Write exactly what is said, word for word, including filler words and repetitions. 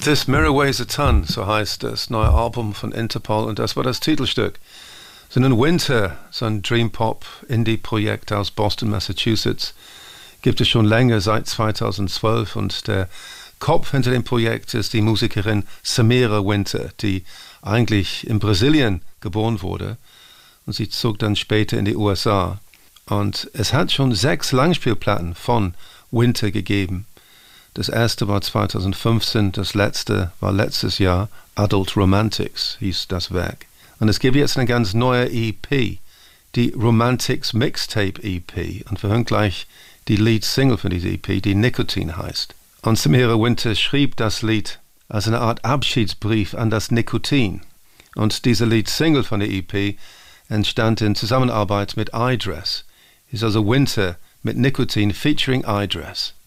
This Mirror Weighs a Ton, so heißt das neue Album von Interpol, und das war das Titelstück. So nun Winter, so ein Dream-Pop-Indie-Projekt aus Boston, Massachusetts, gibt es schon länger, seit zweitausendzwölf, und der Kopf hinter dem Projekt ist die Musikerin Samira Winter, die eigentlich in Brasilien geboren wurde, und sie zog dann später in die U S A. Und es hat schon sechs Langspielplatten von Winter gegeben. Das erste war zweitausendfünfzehn, das letzte war letztes Jahr. Adult Romantics hieß das Werk. Und es gibt jetzt eine ganz neue E P, die Romantics Mixtape E P. Und wir hören gleich die Lead-Single für diese E P, die Nicotine heißt. Und Samira Winter schrieb das Lied als eine Art Abschiedsbrief an das Nikotin. Und diese Lead-Single von der E P entstand in Zusammenarbeit mit iDress. Ist also Winter mit Nicotine featuring iDress.